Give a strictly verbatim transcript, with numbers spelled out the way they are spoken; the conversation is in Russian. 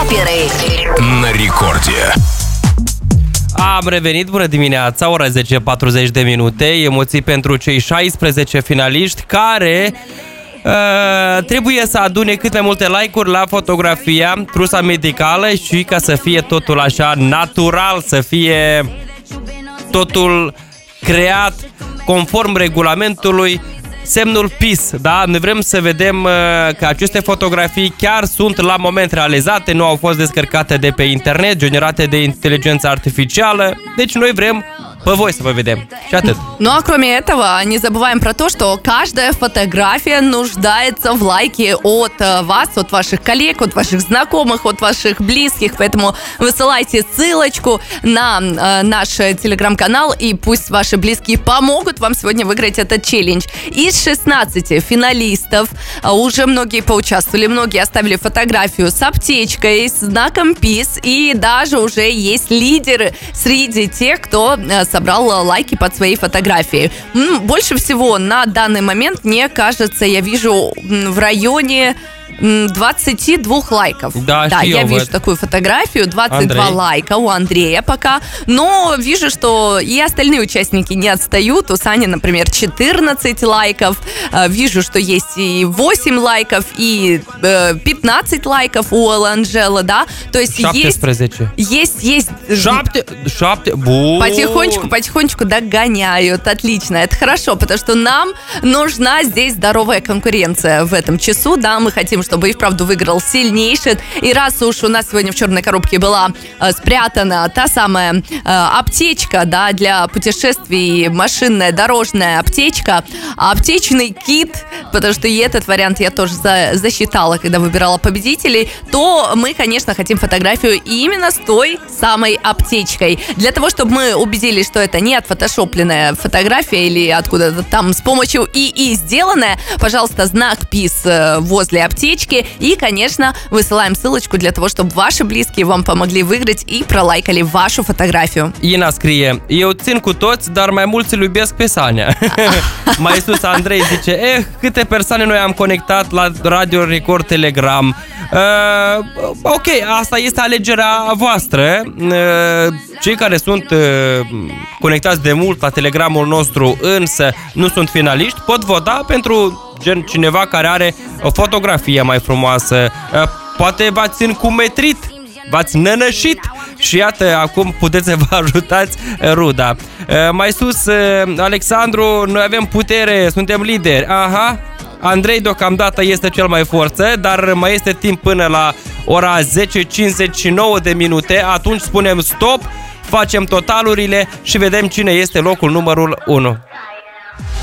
рэперы на рекорде. Am revenit, bună dimineața, ora zece patruzeci de minute, emoții pentru cei șaisprezece finaliști care uh, trebuie să adune cât mai multe like-uri la fotografia Trusa Medicală și ca să fie totul așa natural, să fie totul creat conform regulamentului, semnul Peace, da? Noi vrem să vedem uh, că aceste fotografii chiar sunt la moment realizate, nu au fost descărcate de pe internet, generate de inteligență artificială. Deci noi vrem pe voi să vă vedem. Și atât. Ну а кроме этого, не забываем про то, что каждая фотография нуждается в лайке от вас, от ваших коллег, от ваших знакомых, от ваших близких. Поэтому высылайте ссылочку на э, наш телеграм-канал, и пусть ваши близкие помогут вам сегодня выиграть этот челлендж. Из шестнадцати финалистов уже многие поучаствовали, многие оставили фотографию с аптечкой, с знаком Peace, и даже уже есть лидеры среди тех, кто собрал лайки под своей фотографией. Больше всего на данный момент, мне кажется, я вижу в районе двадцати двух лайков. Да, да я вижу это. такую фотографию, двадцать два Андрей. лайка у Андрея пока. Но вижу, что и остальные участники не отстают. У Сани, например, четырнадцать лайков. Вижу, что есть и восемь лайков, и пятнадцать лайков у Анжелы, да. То есть есть, есть, есть... Шапте, шапте, бу. Потихонечку, потихонечку догоняют. Отлично, это хорошо, потому что нам нужна здесь здоровая конкуренция в этом часу. Да, мы хотим, чтобы и вправду выиграл сильнейший. И раз уж у нас сегодня в черной коробке была э, спрятана та самая э, аптечка, да, для путешествий, машинная, дорожная аптечка, аптечный кит, потому что и этот вариант я тоже за, засчитала, когда выбирала победителей, то мы, конечно, хотим фотографию именно с той самой аптечкой. Для того, чтобы мы убедились, что это не отфотошопленная фотография или откуда-то там с помощью ИИ сделанная, пожалуйста, знак Peace возле аптечки. И, конечно, высылаем ссылочку для того, чтобы ваши близкие вам помогли выиграть и пролайкали вашу фотографию. Ina scrie: eu țin cu toți, dar mai mulți îl iubesc pe Sania. Mai sus Andrei zice: eh, câte persoane noi am conectat la Radio Record Telegram. Uh, ok, asta este alegerea voastră. Uh, cei care sunt uh, conectați de mult la Telegramul nostru, însă nu sunt finaliști, pot vota pentru gen cineva care are o fotografie mai frumoasă. Uh, poate v-ați încumetrit, v-ați nănășit și iată, acum puteți să vă ajutați ruda. Uh, mai sus, uh, Alexandru, noi avem putere, suntem lideri. Aha. Andrei deocamdată este cel mai forță, dar mai este timp până la ora zece cincizeci și nouă de minute. Atunci spunem stop, facem totalurile și vedem cine este locul numărul unu.